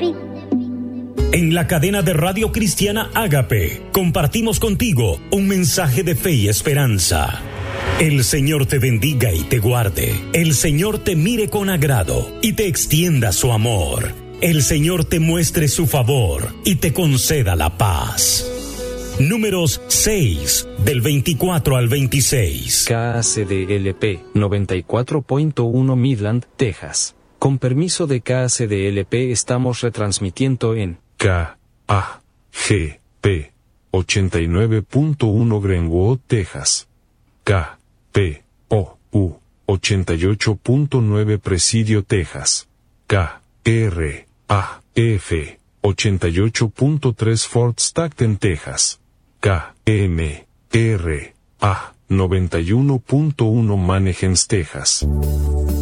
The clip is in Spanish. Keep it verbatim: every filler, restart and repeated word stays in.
En la cadena de radio cristiana Ágape, compartimos contigo un mensaje de fe y esperanza. El Señor te bendiga y te guarde. El Señor te mire con agrado y te extienda su amor. El Señor te muestre su favor y te conceda la paz. Números seis, del veinticuatro al veintiséis. K A C D L P noventa y cuatro punto uno Midland, Texas. Con permiso de K A C D L P estamos retransmitiendo en K A G P ochenta y nueve punto uno Greenwood, Texas. K P O U ochenta y ocho punto nueve Presidio, Texas. K R A F ochenta y ocho punto tres Fort Stockton, Texas. K M R A noventa y uno punto uno Mannheim, Texas.